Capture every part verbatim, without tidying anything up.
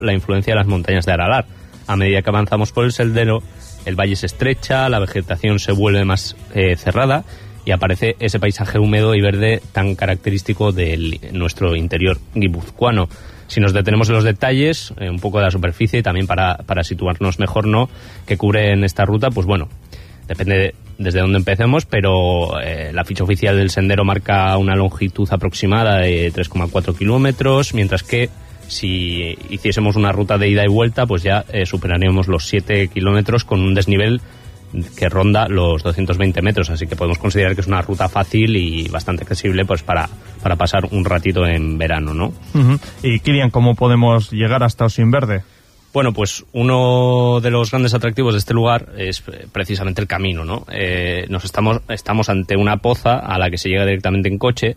la influencia de las montañas de Aralar. A medida que avanzamos por el sendero, el valle se estrecha, la vegetación se vuelve más eh, cerrada y aparece ese paisaje húmedo y verde tan característico de nuestro interior guipuzcoano. Si nos detenemos en los detalles, eh, un poco de la superficie, también para, para situarnos mejor, ¿no?, que cubre en esta ruta, pues bueno, depende de, desde dónde empecemos, pero eh, la ficha oficial del sendero marca una longitud aproximada de tres coma cuatro kilómetros, mientras que si hiciésemos una ruta de ida y vuelta, pues ya eh, superaríamos los siete kilómetros con un desnivel que ronda los doscientos veinte metros, así que podemos considerar que es una ruta fácil y bastante accesible pues para, para pasar un ratito en verano, ¿no? Uh-huh. Y Kilian, ¿cómo podemos llegar hasta Osinverde? Bueno, pues uno de los grandes atractivos de este lugar es precisamente el camino, ¿no? Eh, nos estamos, estamos ante una poza a la que se llega directamente en coche,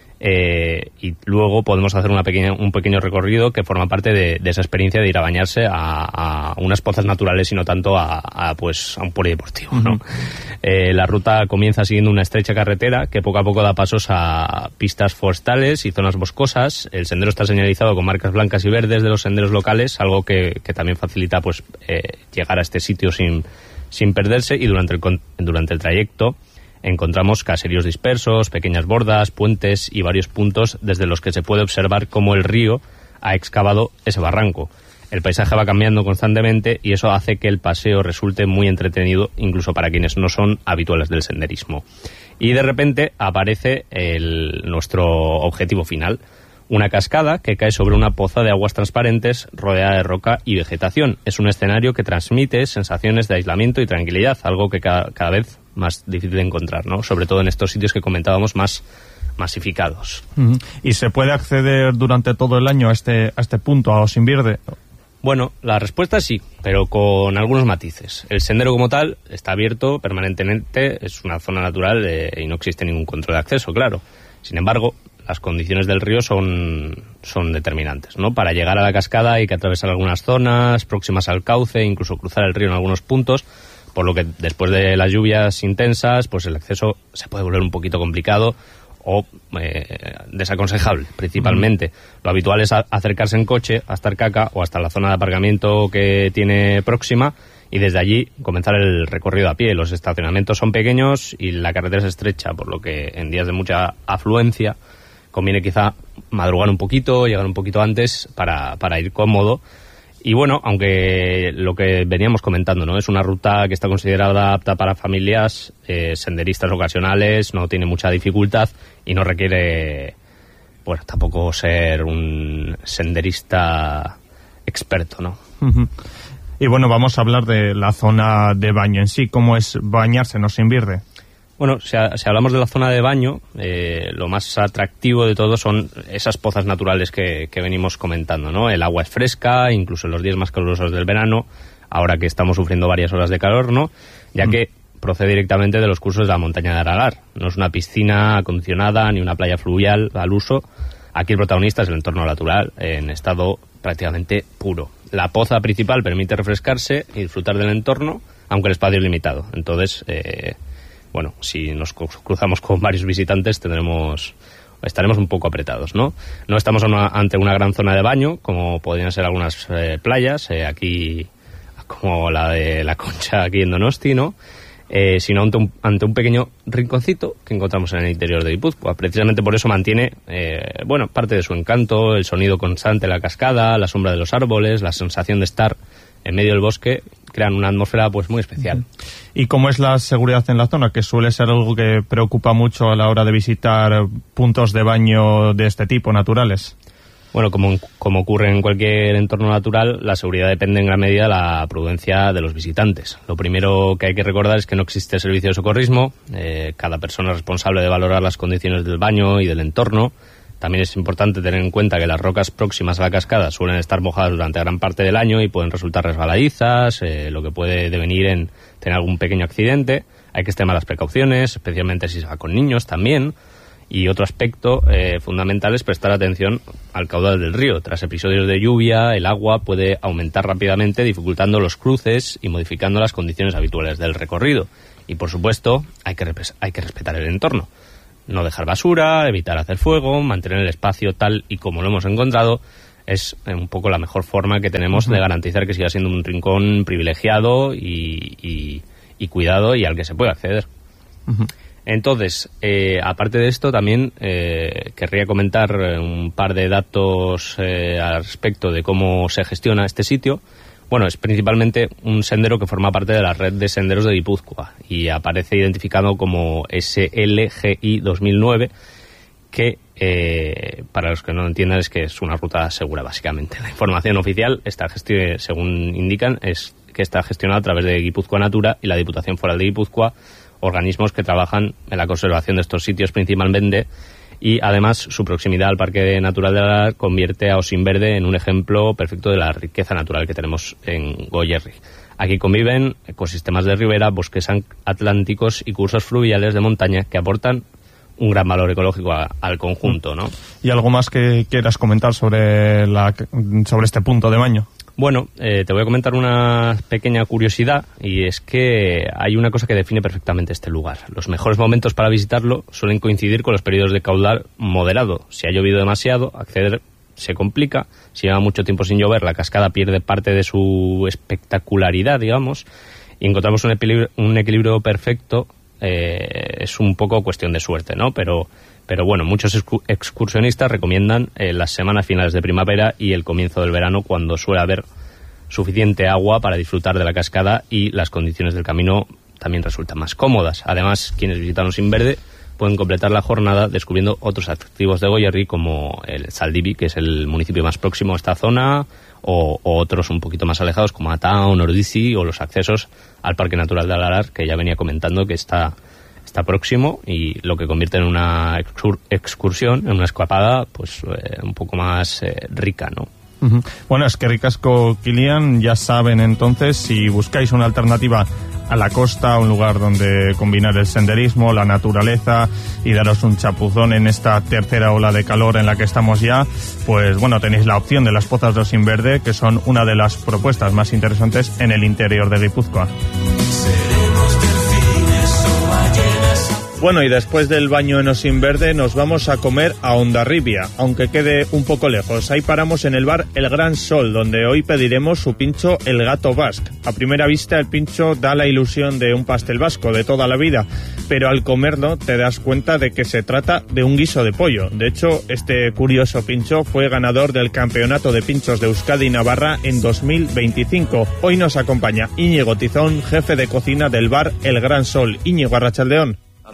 eh, y luego podemos hacer una pequeña, un pequeño recorrido que forma parte de, de esa experiencia de ir a bañarse a, a unas pozas naturales y no tanto a, a, pues, a un polideportivo, ¿no? Uh-huh. Eh, la ruta comienza siguiendo una estrecha carretera que poco a poco da pasos a pistas forestales y zonas boscosas. El sendero está señalizado con marcas blancas y verdes de los senderos locales, algo que, que también facilita pues eh, llegar a este sitio sin, sin perderse, y durante el, durante el trayecto encontramos caseríos dispersos, pequeñas bordas, puentes y varios puntos desde los que se puede observar cómo el río ha excavado ese barranco. El paisaje va cambiando constantemente y eso hace que el paseo resulte muy entretenido, incluso para quienes no son habituales del senderismo. Y de repente aparece el, nuestro objetivo final, una cascada que cae sobre una poza de aguas transparentes rodeada de roca y vegetación. Es un escenario que transmite sensaciones de aislamiento y tranquilidad, algo que cada, cada vez más difícil de encontrar, ¿no? Sobre todo en estos sitios que comentábamos más masificados. Uh-huh. ¿Y se puede acceder durante todo el año a este, a este punto, a Osinverde? Bueno, la respuesta es sí, pero con algunos matices. El sendero como tal está abierto permanentemente, es una zona natural eh, y no existe ningún control de acceso, claro. Sin embargo, las condiciones del río son, son determinantes, ¿no? Para llegar a la cascada hay que atravesar algunas zonas próximas al cauce, incluso cruzar el río en algunos puntos, por lo que después de las lluvias intensas, pues el acceso se puede volver un poquito complicado o eh, desaconsejable, principalmente. Mm. Lo habitual es a- acercarse en coche hasta Arcaca o hasta la zona de aparcamiento que tiene próxima y desde allí comenzar el recorrido a pie. Los estacionamientos son pequeños y la carretera es estrecha, por lo que en días de mucha afluencia conviene quizá madrugar un poquito, llegar un poquito antes para, para ir cómodo. Y bueno, aunque lo que veníamos comentando, ¿no?, es una ruta que está considerada apta para familias, eh, senderistas ocasionales, no tiene mucha dificultad y no requiere, bueno, tampoco ser un senderista experto, ¿no? Uh-huh. Y bueno, vamos a hablar de la zona de baño en sí. ¿Cómo es bañarse en Osinverde? Bueno, si, a, si hablamos de la zona de baño, eh, lo más atractivo de todo son esas pozas naturales que, que venimos comentando, ¿no? El agua es fresca, incluso en los días más calurosos del verano, ahora que estamos sufriendo varias horas de calor, ¿no? Ya mm. que procede directamente de los cursos de la montaña de Aralar. No es una piscina acondicionada ni una playa fluvial al uso. Aquí el protagonista es el entorno natural, en estado prácticamente puro. La poza principal permite refrescarse y disfrutar del entorno, aunque el espacio es limitado. Entonces, eh, bueno, si nos cruzamos con varios visitantes tendremos, estaremos un poco apretados, ¿no? No estamos una, ante una gran zona de baño, como podrían ser algunas eh, playas, eh, aquí, como la de La Concha aquí en Donosti, ¿no? Eh, sino ante un, ante un pequeño rinconcito que encontramos en el interior de Guipúzcoa. Precisamente por eso mantiene, eh, bueno, parte de su encanto, el sonido constante de la cascada, la sombra de los árboles, la sensación de estar en medio del bosque, crean una atmósfera pues muy especial. ¿Y cómo es la seguridad en la zona? Que suele ser algo que preocupa mucho a la hora de visitar puntos de baño de este tipo, naturales. Bueno, como, como ocurre en cualquier entorno natural, la seguridad depende en gran medida de la prudencia de los visitantes. Lo primero que hay que recordar es que no existe servicio de socorrismo, eh, cada persona es responsable de valorar las condiciones del baño y del entorno. También es importante tener en cuenta que las rocas próximas a la cascada suelen estar mojadas durante gran parte del año y pueden resultar resbaladizas, eh, lo que puede devenir en tener algún pequeño accidente. Hay que extremar las precauciones, especialmente si se va con niños también. Y otro aspecto eh, fundamental es prestar atención al caudal del río. Tras episodios de lluvia, el agua puede aumentar rápidamente, dificultando los cruces y modificando las condiciones habituales del recorrido. Y, por supuesto, hay que, repres- hay que respetar el entorno. No dejar basura, evitar hacer fuego, mantener el espacio tal y como lo hemos encontrado, es un poco la mejor forma que tenemos uh-huh. de garantizar que siga siendo un rincón privilegiado y, y, y cuidado y al que se puede acceder. Uh-huh. Entonces, eh, aparte de esto, también eh, querría comentar un par de datos eh, al respecto de cómo se gestiona este sitio. Bueno, es principalmente un sendero que forma parte de la red de senderos de Guipúzcoa y aparece identificado como S L G I dos mil nueve, que eh, para los que no lo entiendan es que es una ruta segura, básicamente. La información oficial, está gesti- según indican, es que está gestionada a través de Guipúzcoa Natura y la Diputación Foral de Guipúzcoa, organismos que trabajan en la conservación de estos sitios principalmente, y además su proximidad al Parque Natural de Aralar convierte a Osinverde en un ejemplo perfecto de la riqueza natural que tenemos en Goierri. Aquí conviven ecosistemas de ribera, bosques atlánticos y cursos fluviales de montaña que aportan un gran valor ecológico a, al conjunto, ¿no? ¿Y algo más que quieras comentar sobre la sobre este punto de baño? Bueno, eh, te voy a comentar una pequeña curiosidad, y es que hay una cosa que define perfectamente este lugar. Los mejores momentos para visitarlo suelen coincidir con los periodos de caudal moderado. Si ha llovido demasiado, acceder se complica. Si lleva mucho tiempo sin llover, la cascada pierde parte de su espectacularidad, digamos, y encontramos un equilibrio, un equilibrio perfecto. Eh, es un poco cuestión de suerte, ¿no? Pero... Pero bueno, muchos excursionistas recomiendan eh, las semanas finales de primavera y el comienzo del verano, cuando suele haber suficiente agua para disfrutar de la cascada y las condiciones del camino también resultan más cómodas. Además, quienes visitan Osinverde pueden completar la jornada descubriendo otros atractivos de Goierri, como el Zaldibi, que es el municipio más próximo a esta zona, o, o otros un poquito más alejados como Ataun, Ordizi, o los accesos al Parque Natural de Aralar, que ya venía comentando que está... está próximo, y lo que convierte en una excur- excursión, en una escapada, pues eh, un poco más eh, rica, ¿no? Uh-huh. Bueno, es que ricasco, Kilian. Ya saben, entonces, si buscáis una alternativa a la costa, un lugar donde combinar el senderismo, la naturaleza y daros un chapuzón en esta tercera ola de calor en la que estamos ya, pues bueno, tenéis la opción de las Pozas de Osinverde, que son una de las propuestas más interesantes en el interior de Guipúzcoa. Bueno, y después del baño en Osinverde nos vamos a comer a Hondarribia, aunque quede un poco lejos. Ahí paramos en el bar El Gran Sol, donde hoy pediremos su pincho El Gato Basc. A primera vista el pincho da la ilusión de un pastel vasco de toda la vida, pero al comerlo te das cuenta de que se trata de un guiso de pollo. De hecho, este curioso pincho fue ganador del Campeonato de Pinchos de Euskadi y Navarra en dos mil veinticinco. Hoy nos acompaña Íñigo Tizón, jefe de cocina del bar El Gran Sol. Íñigo, arratsaldeón.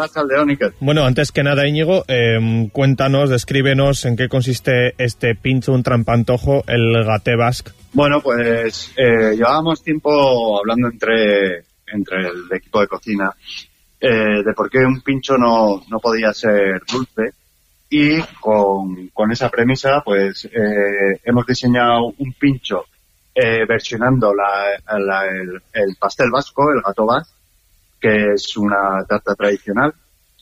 Bueno, antes que nada, Íñigo, eh, cuéntanos, descríbenos en qué consiste este pincho, un trampantojo, el Gate Basc. Bueno, pues eh, llevábamos tiempo hablando entre, entre el equipo de cocina eh, de por qué un pincho no, no podía ser dulce, y con, con esa premisa pues eh, hemos diseñado un pincho eh, versionando la, la, el, el pastel vasco, el Gato Basc, que es una tarta tradicional,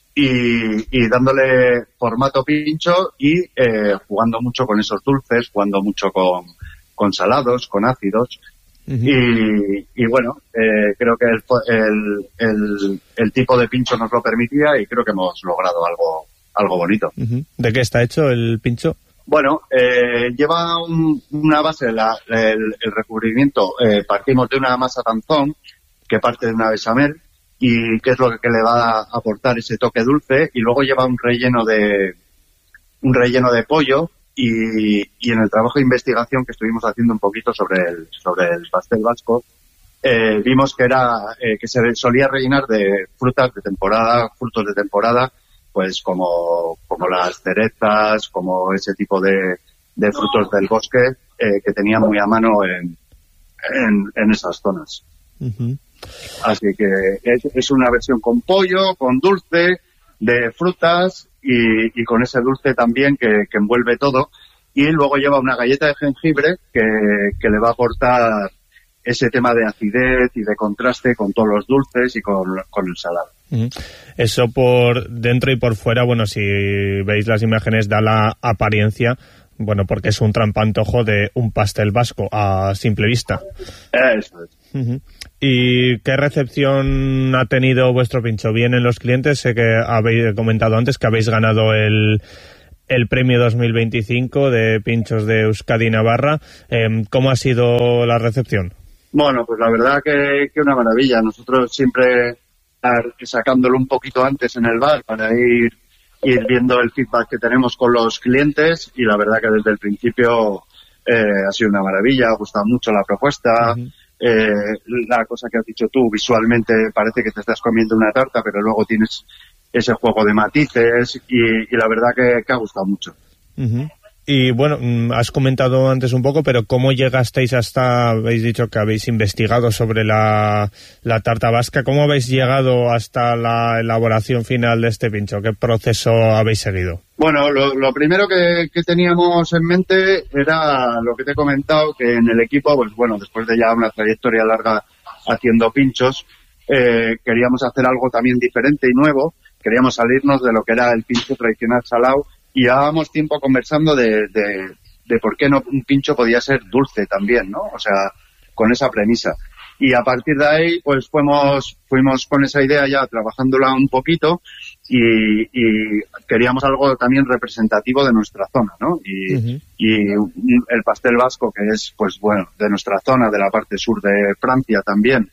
y, y dándole formato pincho y eh, jugando mucho con esos dulces, jugando mucho con, con salados, con ácidos. Uh-huh. y, y bueno, eh, creo que el, el, el, el tipo de pincho nos lo permitía, y creo que hemos logrado algo, algo bonito. Uh-huh. ¿De qué está hecho el pincho? Bueno, eh, lleva un, una base, la, el, el recubrimiento, eh, partimos de una masa panzón que parte de una bechamel, y que es lo que le va a aportar ese toque dulce, y luego lleva un relleno de un relleno de pollo, y, y en el trabajo de investigación que estuvimos haciendo un poquito sobre el sobre el pastel vasco, eh, vimos que era eh, que se solía rellenar de frutas de temporada, frutos de temporada, pues como como las cerezas, como ese tipo de, de frutos del bosque eh, que tenía muy a mano en en, en esas zonas. Uh-huh. Así que es, es una versión con pollo, con dulce, de frutas, y, y con ese dulce también que, que envuelve todo. Y luego lleva una galleta de jengibre que, que le va a aportar ese tema de acidez y de contraste con todos los dulces y con, con el salado. Eso por dentro y por fuera, bueno, si veis las imágenes, da la apariencia, bueno, porque es un trampantojo de un pastel vasco a simple vista. Eso es. Uh-huh. ¿Y qué recepción ha tenido vuestro pincho? ¿Vienen los clientes? Sé que habéis comentado antes que habéis ganado el, el premio dos mil veinticinco de Pinchos de Euskadi y Navarra. Eh, ¿Cómo ha sido la recepción? Bueno, pues la verdad que, que una maravilla. Nosotros siempre sacándolo un poquito antes en el bar para ir, ir viendo el feedback que tenemos con los clientes, y la verdad que desde el principio eh, ha sido una maravilla, ha gustado mucho la propuesta. Uh-huh. Eh, la cosa que has dicho tú, visualmente parece que te estás comiendo una tarta, pero luego tienes ese juego de matices y, y la verdad que, que ha gustado mucho. Uh-huh. Y bueno, has comentado antes un poco, pero ¿cómo llegasteis hasta, habéis dicho que habéis investigado sobre la, la tarta vasca, ¿cómo habéis llegado hasta la elaboración final de este pincho? ¿Qué proceso habéis seguido? Bueno, lo, lo primero que, que teníamos en mente era lo que te he comentado, que en el equipo, pues bueno, después de ya una trayectoria larga haciendo pinchos, eh, queríamos hacer algo también diferente y nuevo, queríamos salirnos de lo que era el pincho tradicional salado. Y llevábamos tiempo conversando de, de, de por qué no un pincho podía ser dulce también, ¿no? O sea, con esa premisa. Y a partir de ahí, pues fuimos, fuimos con esa idea ya trabajándola un poquito y, y queríamos algo también representativo de nuestra zona, ¿no? Y, uh-huh. y el pastel vasco, que es, pues bueno, de nuestra zona, de la parte sur de Francia también,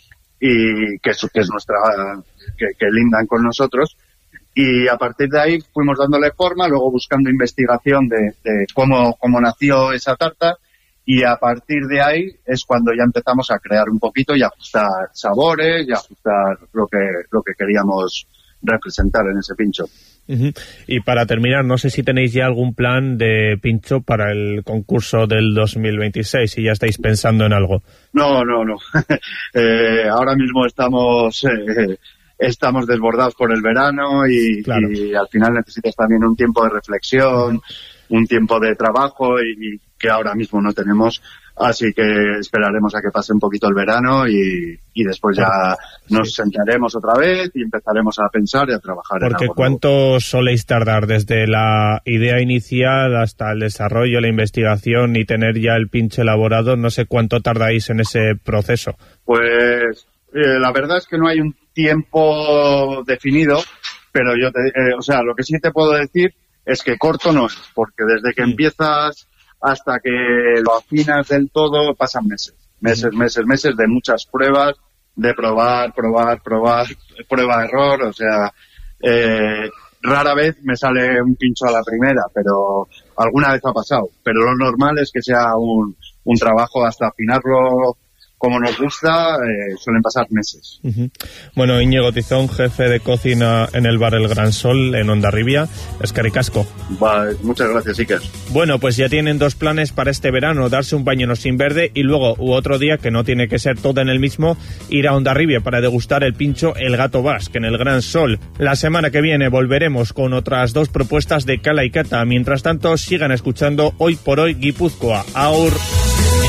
y que es, que es nuestra, que, que lindan con nosotros. Y a partir de ahí fuimos dándole forma, luego buscando investigación de, de cómo, cómo nació esa tarta, y a partir de ahí es cuando ya empezamos a crear un poquito y ajustar sabores y ajustar lo que, lo que queríamos representar en ese pincho. Uh-huh. Y para terminar, no sé si tenéis ya algún plan de pincho para el concurso del dos mil veintiséis, si ya estáis pensando en algo. No, no, no. eh, ahora mismo estamos... Eh, Estamos desbordados por el verano y, claro. y al final necesitas también un tiempo de reflexión, un tiempo de trabajo y, y que ahora mismo no tenemos. Así que esperaremos a que pase un poquito el verano y, y después ya nos sí. sentaremos otra vez y empezaremos a pensar y a trabajar. Porque en algo ¿cuánto nuevo. soléis tardar desde la idea inicial hasta el desarrollo, la investigación y tener ya el pincho elaborado? No sé cuánto tardáis en ese proceso. Pues eh, la verdad es que no hay un tiempo definido, pero yo te, eh, o sea, lo que sí te puedo decir es que corto no es, porque desde que mm. empiezas hasta que lo afinas del todo pasan meses, meses, mm. meses, meses de muchas pruebas, de probar, probar, probar, prueba, error, o sea, eh, rara vez me sale un pincho a la primera, pero alguna vez ha pasado, pero lo normal es que sea un, un trabajo hasta afinarlo como nos gusta, eh, suelen pasar meses. Uh-huh. Bueno, Íñigo Tizón, jefe de cocina en el bar El Gran Sol, en Hondarribia. Eskerrik asko. Vale, muchas gracias, Iker. Bueno, pues ya tienen dos planes para este verano, darse un baño en Osin Verde y luego, u otro día, que no tiene que ser todo en el mismo, ir a Hondarribia para degustar el pincho El Gato Basque en el Gran Sol. La semana que viene volveremos con otras dos propuestas de cala y cata. Mientras tanto, sigan escuchando Hoy por Hoy Guipúzcoa. Aur.